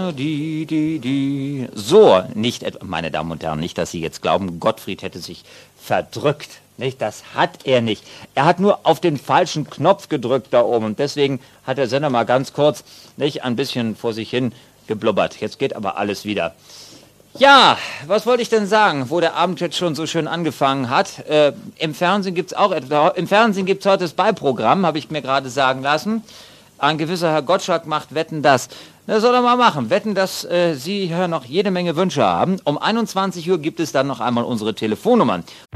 So, nicht, meine Damen und Herren, nicht, dass Sie jetzt glauben, Gottfried hätte sich verdrückt. Nicht, das hat er nicht. Er hat nur auf den falschen Knopf gedrückt da oben. Und deswegen hat der Sender mal ganz kurz nicht ein bisschen vor sich hin geblubbert. Jetzt geht aber alles wieder. Ja, was wollte ich denn sagen, wo der Abend jetzt schon so schön angefangen hat? Im Fernsehen gibt's auch etwas. Im Fernsehen gibt's heute das Beiprogramm, habe ich mir gerade sagen lassen. Ein gewisser Herr Gottschalk macht Wetten, das. Das soll er mal machen. Wetten, dass Sie hier noch jede Menge Wünsche haben. Um 21 Uhr gibt es dann noch einmal unsere Telefonnummern.